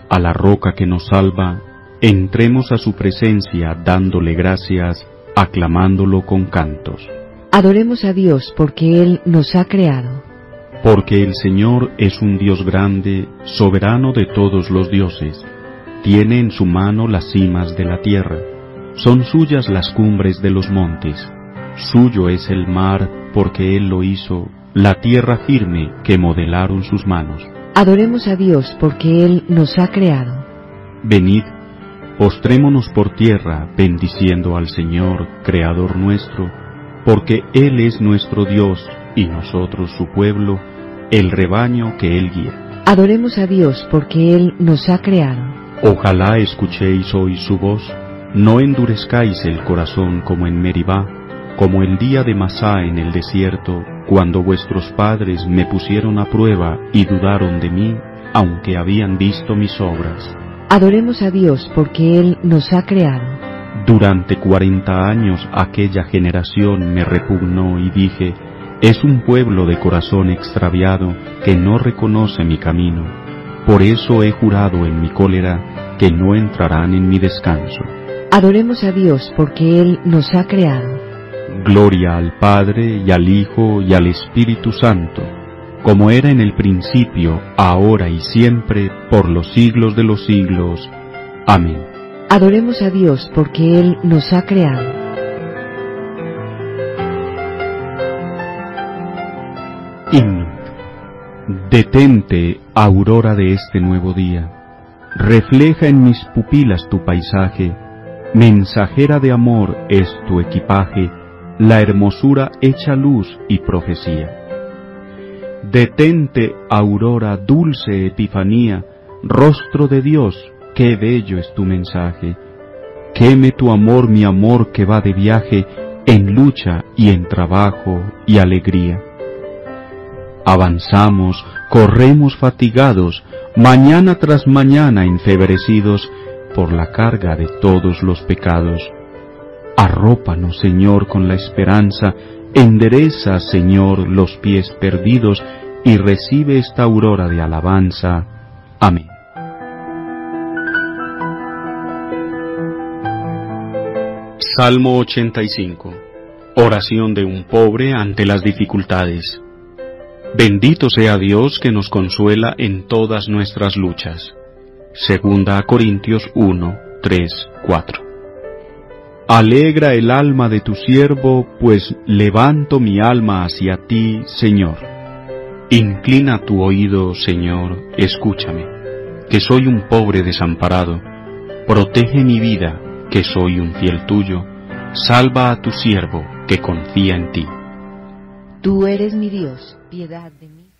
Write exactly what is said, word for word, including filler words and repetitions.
a la roca que nos salva, entremos a su presencia dándole gracias, aclamándolo con cantos. Adoremos a Dios porque Él nos ha creado. Porque el Señor es un Dios grande, soberano de todos los dioses. Tiene en su mano las cimas de la tierra. Son suyas las cumbres de los montes. Suyo es el mar, porque Él lo hizo, la tierra firme que modelaron sus manos. Adoremos a Dios porque Él nos ha creado. Venid, postrémonos por tierra, bendiciendo al Señor, Creador nuestro, porque Él es nuestro Dios, y nosotros su pueblo, el rebaño que Él guía. Adoremos a Dios porque Él nos ha creado. Ojalá escuchéis hoy su voz, no endurezcáis el corazón como en Meribá, como el día de Masá en el desierto, cuando vuestros padres me pusieron a prueba y dudaron de mí, aunque habían visto mis obras. Adoremos a Dios porque Él nos ha creado. Durante cuarenta años aquella generación me repugnó y dije, es un pueblo de corazón extraviado que no reconoce mi camino. Por eso he jurado en mi cólera que no entrarán en mi descanso. Adoremos a Dios porque Él nos ha creado. Gloria al Padre, y al Hijo, y al Espíritu Santo, como era en el principio, ahora y siempre, por los siglos de los siglos. Amén. Adoremos a Dios porque Él nos ha creado. Himno. Detente, aurora de este nuevo día. Refleja en mis pupilas tu paisaje. Mensajera de amor es tu equipaje, la hermosura hecha luz y profecía. Detente, aurora, dulce epifanía, rostro de Dios, qué bello es tu mensaje. Queme tu amor, mi amor que va de viaje, en lucha y en trabajo y alegría. Avanzamos, corremos fatigados, mañana tras mañana enfebrecidos por la carga de todos los pecados. Arrópanos, Señor, con la esperanza, endereza, Señor, los pies perdidos, y recibe esta aurora de alabanza. Amén. Salmo ochenta y cinco. Oración de un pobre ante las dificultades. Bendito sea Dios que nos consuela en todas nuestras luchas. Segunda a Corintios uno, tres, cuatro. Alegra el alma de tu siervo, pues levanto mi alma hacia ti, Señor. Inclina tu oído, Señor, escúchame, que soy un pobre desamparado. Protege mi vida, que soy un fiel tuyo. Salva a tu siervo, que confía en ti. Tú eres mi Dios, piedad de mí.